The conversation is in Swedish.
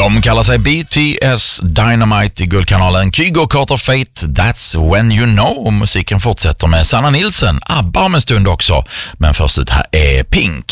De kallar sig BTS Dynamite i Guldkanalen. Kygo Carter Fate, That's When You Know. Och musiken fortsätter med Sanna Nilsson, ABBA om en stund också. Men först ut här är Pink.